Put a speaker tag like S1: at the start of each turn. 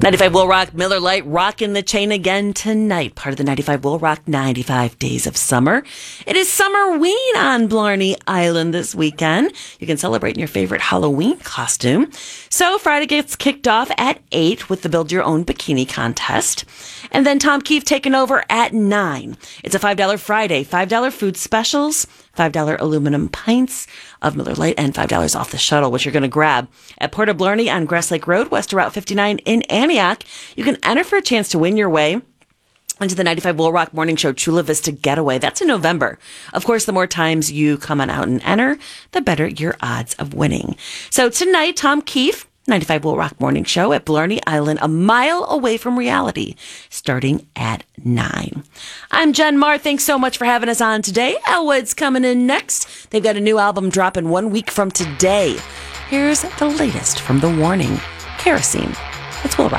S1: 95 Will Rock, Miller Lite, rocking the chain again tonight. Part of the 95 Will Rock 95 Days of Summer. It is Summerween on Blarney Island this weekend. You can celebrate in your favorite Halloween costume. So Friday gets kicked off at 8 with the Build Your Own Bikini contest. And then Tom Keefe taking over at 9. It's a $5 Friday, $5 food specials, $5 aluminum pints of Miller Lite, and $5 off the shuttle, which you're going to grab at Port of Blarney on Grass Lake Road, west of Route 59 in Antioch. You can enter for a chance to win your way into the 95 Will Rock Morning Show Chula Vista Getaway. That's in November. Of course, the more times you come on out and enter, the better your odds of winning. So tonight, Tom Keefe, 95 Will Rock Morning Show at Blarney Island, a mile away from reality, starting at 9. I'm Jen Marr. Thanks so much for having us on today. Elwood's coming in next. They've got a new album dropping 1 week from today. Here's the latest from The Warning, Kerosene. It's Will Rock.